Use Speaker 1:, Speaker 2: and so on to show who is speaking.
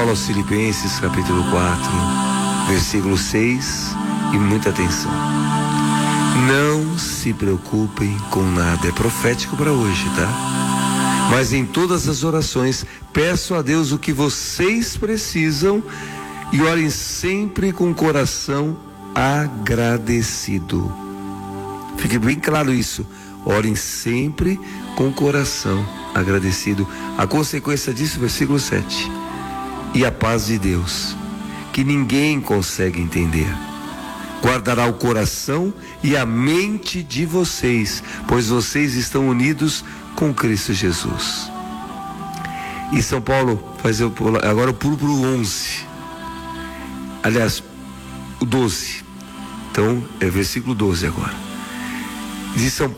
Speaker 1: Paulo aos Filipenses, capítulo 4, versículo 6, e muita atenção. Não se preocupem com nada. É profético para hoje, tá? Mas em todas as orações, peço a Deus o que vocês precisam e orem sempre com o coração agradecido. Fique bem claro isso. Orem sempre com o coração agradecido. A consequência disso, versículo 7. E a paz de Deus, que ninguém consegue entender, guardará o coração e a mente de vocês, pois vocês estão unidos com Cristo Jesus. E São Paulo agora eu pulo para o 11. Aliás, o 12. Então, é versículo 12 agora. Diz São